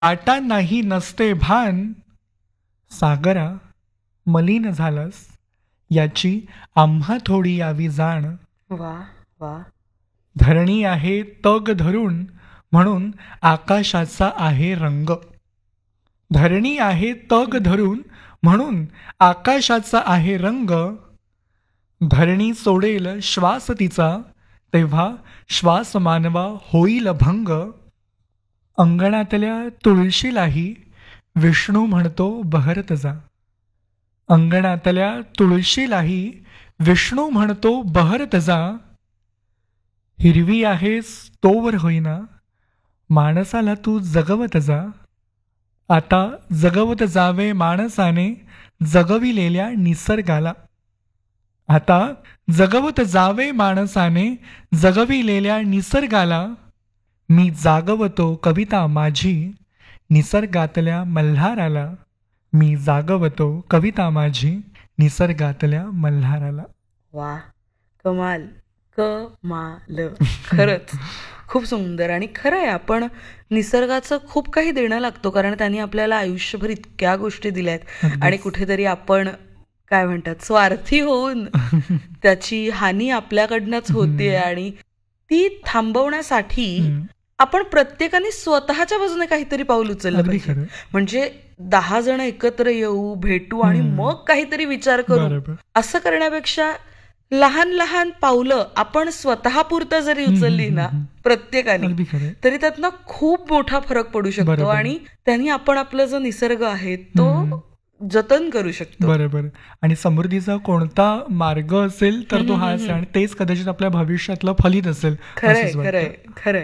आटा नाही नसते भान, सागरा मलिन झालास, याची आम्हा थोडी यावी जाण. वा वा. धरणी आहे तग धरून, म्हणून आकाशाचा आहे रंग. धरणी आहे तग धरून, म्हणून आकाशाचा आहे रंग. धरणी सोडेल श्वास तिचा, तेव्हा श्वास मानवा होईल भंग. अंगणातल्या तुळशीलाही विष्णू म्हणतो बहरत जा. अंगणातल्या तुळशीलाही विष्णू म्हणतो बहरत जा. हिरवी आहेस तोवर होईना, माणसाला तू जगवत जा. आता जगवत जावे माणसाने जगविलेल्या निसर्गाला. आता जगवत जावे माणसाने जगविलेल्या निसर्गाला. मी जागवतो कविता माझी निसर्गातल्या मल्हाराला. मी जागवतो कविता माझी निसर्गातल्या मल्हाराला. वा. कमाल. कमाल. खरंच खूप सुंदर. आणि खरं आहे, आपण निसर्गाचं खूप काही देणं लागतो, कारण त्यांनी आपल्याला आयुष्यभर इतक्या गोष्टी दिल्या आहेत. आणि कुठेतरी आपण काय म्हणतात स्वार्थी होऊन त्याची हानी आपल्याकडनंच होतीये. आणि ती थांबवण्यासाठी आपण प्रत्येकाने स्वतःच्या बाजूने काहीतरी पाऊल उचललं पाहिजे. म्हणजे 10 जण एकत्र येऊ, भेटू आणि मग काहीतरी विचार करू, असं करण्यापेक्षा लहान लहान पावलं आपण स्वतःपुरतं जरी उचलली ना प्रत्येकाने, तरी त्यातनं खूप मोठा फरक पडू शकतो. आणि त्यांनी आपण आपला जो निसर्ग आहे तो जतन करू शकतो. बरोबर. आणि समृद्धीचा कोणता मार्ग असेल तर तो हाच आहे, आणि तेच कदाचित आपल्या भविष्यातलं फलित असेल. खरंय खरंय खरंय.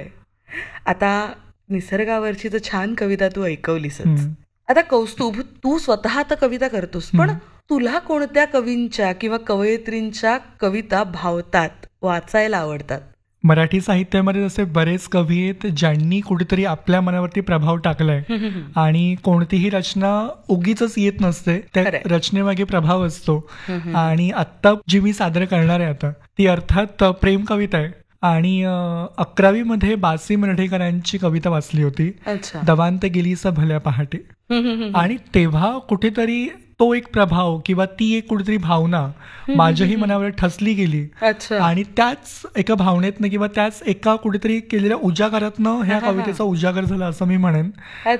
आता निसर्गावरची तर छान कविता तू ऐकवलीसच. आता कौस्तुभ, तू स्वतः तर कविता करतोस, पण तुला कोणत्या कवींच्या किंवा कवयित्रींच्या कविता भावतात, वाचायला आवडतात? मराठी साहित्यामध्ये असे बरेच कवी आहेत ज्यांनी कुठेतरी आपल्या मनावरती प्रभाव टाकलाय. आणि कोणतीही रचना उगीच येत नसते, त्या रचनेमागे प्रभाव असतो. आणि आत्ता जी मी सादर करणार आहे आता ती अर्थात प्रेम कविता आहे. आणि 11वी मध्ये बासी मर्ढेकरांची कविता वाचली होती, दवांत गेलीस भल्या पहाटे. आणि तेव्हा कुठेतरी तो एक प्रभाव किंवा ती एक कुठेतरी भावना माझ्याही मनावर ठसली गेली. आणि त्याच एका भावनेतनं किंवा त्याच एका कुठेतरी केलेल्या उजागरातनं ह्या कवितेचा उजागर झाला असं मी म्हणेन.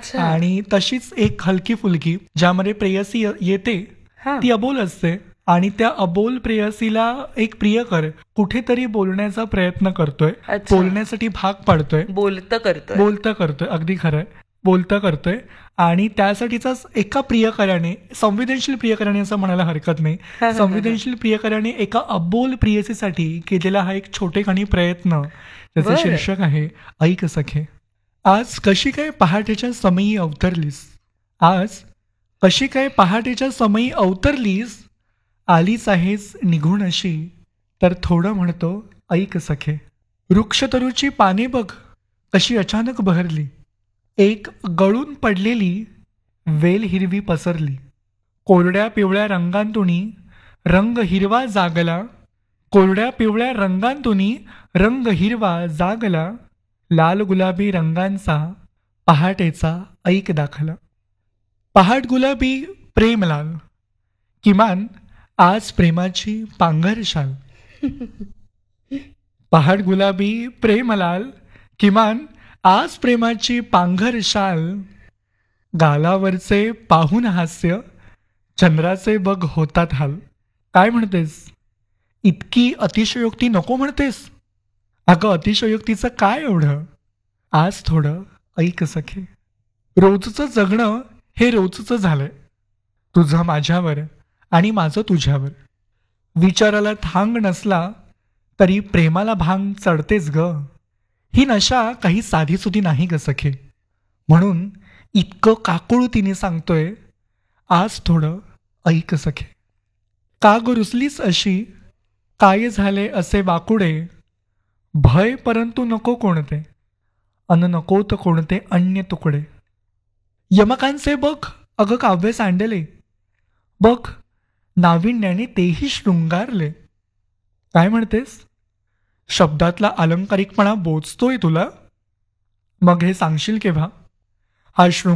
आणि तशीच एक हलकी फुलकी ज्यामध्ये प्रेयसी येते ती अबोल असते, आणि त्या अबोल प्रेयसीला एक प्रियकर कुठेतरी बोलण्याचा प्रयत्न करतोय, बोलण्यासाठी भाग पाडतोय, बोलतं करतोय. अगदी खरंय, बोलतं करतोय. आणि त्यासाठीचाच एका प्रियकराने, संवेदनशील प्रियकराने असं म्हणायला हरकत नाही, संवेदनशील प्रियकराने एका अबोल प्रियसीसाठी केलेला हा एक छोटेखानी प्रयत्न, त्याचं शीर्षक आहे ऐक सखे. आज कशी काय पहाटेच्या समयी अवतरलीस, आज कशी काय पहाटेच्या समयी अवतरलीस, आलीच आहेस निघून अशी, तर थोडं म्हणतो ऐक सखे. वृक्षतरूची पाने बघ कशी अचानक बहरली, एक गळून पडलेली वेल हिरवी पसरली. कोरड्या पिवळ्या रंगांतुनी रंग हिरवा जागला, कोरड्या पिवळ्या रंगांतुनी रंग हिरवा जागला. लाल गुलाबी रंगांचा पहाटेचा ऐक दाखला. पहाट गुलाबी प्रेमलाल, किमान आज प्रेमाची पांघर शाल. पहाट गुलाबी प्रेमलाल, किमान आज प्रेमाची पांघर शाल. गालावरचे पाहून हास्य चंद्राचे बघ होतात हाल. काय म्हणतेस, इतकी अतिशयोक्ती नको म्हणतेस, अगं अतिशयोक्तीचं काय एवढं, आज थोडं ऐक सखे. रोजचं जगणं हे रोजचं झालंय, तुझं माझ्यावर आणि माझं तुझ्यावर. विचाराला थांग नसला तरी प्रेमाला भांग चढतेच ग. ही नशा काही साधीसुधी नाही ग सखे, म्हणून इतकं काकुळतीने सांगतोय आज थोडं ऐक सखे. का ग रुसलीस अशी, काय झाले असे वाकुडे, भय परंतु नको कोणते, अन नकोत कोणते अन्य तुकडे. यमकांचे बघ अगं काव्य सांडले, बघ नाविन्याने तेही शृंगारले. काय म्हणतेस, शब्दातला अलंकारिकपणा बोचतोय तुला, मग हे सांगशील केव्हा. हा